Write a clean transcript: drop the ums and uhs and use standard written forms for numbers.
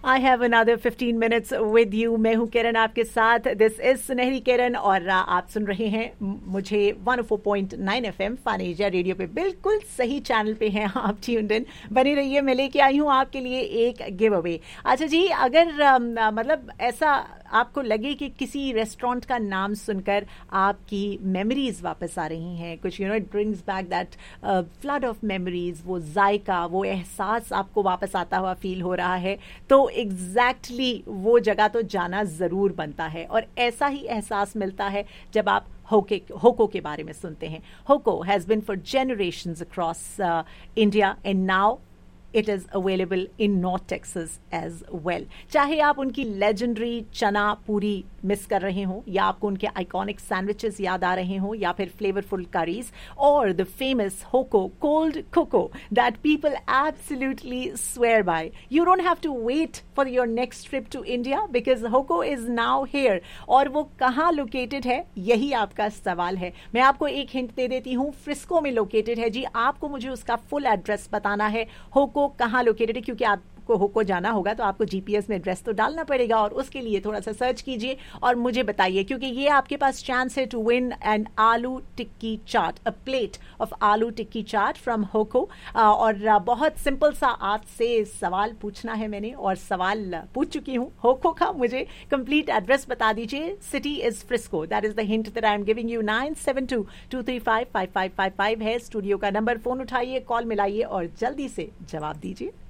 I have another 15 minutes with you. मैं हूं किरण आपके साथ। दिस इज सुनहरी किरण और आप सुन रहे हैं मुझे 104.9 FM फन एशिया रेडियो पे। बिल्कुल सही चैनल पे हैं आप, ट्यून्ड इन। बनी रहिए, मैं लेके आई हूं आपके लिए एक गिव अवे। अच्छा जी, अगर मतलब ऐसा आपको लगे कि किसी रेस्टोरेंट का नाम सुनकर आपकी मेमोरीज वापस आ रही हैं, कुछ it brings back that flood of memories, वो जायका, वो एहसास आपको वापस आता हुआ फील हो रहा है, तो एग्जैक्टली वो जगह तो जाना ज़रूर बनता है। और ऐसा ही एहसास मिलता है जब आप होको के बारे में सुनते हैं। होको has been for generations across India and now it is available in north Texas as well. चाहे आप उनकी लेजेंडरी चना पूरी मिस कर रहे हों, या आपको उनके आइकॉनिक सैंडविचेस याद आ रहे हों, या फिर फ्लेवरफुल करीज, और the famous होको cold cocoa that people absolutely swear by. You don't have to wait for your next trip to India because होको is now here. और वो कहाँ लोकेटेड है, यही आपका सवाल है। मैं आपको एक हिंट दे देती हूँ, फ्रिस्को में लोकेटेड है जी। आपको मुझे उसका फुल एड्रेस बताना है, होको कहाँ लोकेटेड है, क्योंकि आपको होको जाना होगा तो आपको जीपीएस में एड्रेस तो डालना पड़ेगा, और उसके लिए थोड़ा सा सर्च कीजिए और मुझे बताइए, क्योंकि ये आपके पास चांस है टू विन एन आलू टिक्की चाट, अ प्लेट ऑफ आलू टिक्की चाट फ्रॉम होको। और बहुत सिंपल सा आपसे सवाल पूछना है मैंने, और सवाल पूछ चुकी हूँ होको का। मुझे कंप्लीट एड्रेस बता दीजिए। City is Frisco, that is the hint that I am giving you. 9722355555 है स्टूडियो का नंबर। फोन उठाइए, कॉल मिलाइए और जल्दी से जवाब दीजिए।